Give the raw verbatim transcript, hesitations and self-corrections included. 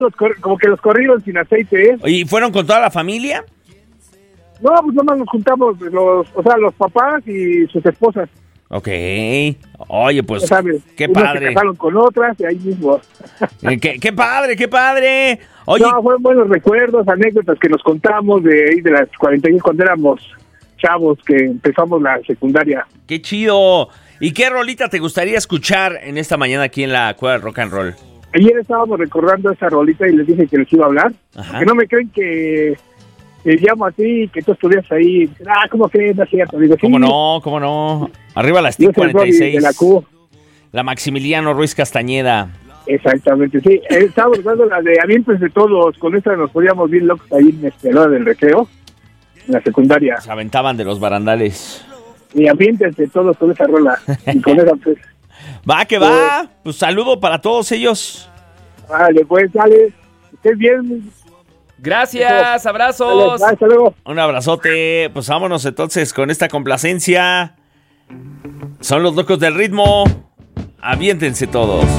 Los cor- como que los corridos sin aceite, ¿eh? ¿Y fueron con toda la familia? No, pues nomás nos juntamos, los, o sea, los papás y sus esposas. Ok. Oye, pues, Ya sabes, qué unos padre. se casaron con otras y ahí mismo. Eh, qué, qué padre, qué padre. Oye, No, fueron buenos recuerdos, anécdotas que nos contamos de ahí de las cuarenta y seis cuando éramos chavos que empezamos la secundaria. qué chido. ¿Y qué rolita te gustaría escuchar en esta mañana aquí en la Cueva del Rock and Roll? Ayer estábamos recordando esa rolita y les dije que les iba a hablar. Ajá. Que no me creen que te llamo a ti, que tú estudias ahí. Ah, ¿cómo que no es cierto? Digo, sí, ¿Cómo no? ¿Cómo no? Arriba las yo T I C soy el cuarenta y Brody seis. de la Q. La Maximiliano Ruiz Castañeda. Exactamente, sí. Eh, Estábamos dando la de avientes de todos. Con esta nos poníamos bien locos ahí en este lado del recreo, en la secundaria. Se aventaban de los barandales. Y avientes de todos con esa rola. Y con esa, pues. Va, que va. Pues saludo para todos ellos. Vale, pues, dale. Estés bien. Gracias, Dale, abrazos. hasta luego. Un abrazote. Pues vámonos entonces con esta complacencia. Son los locos del ritmo. Aviéntense todos.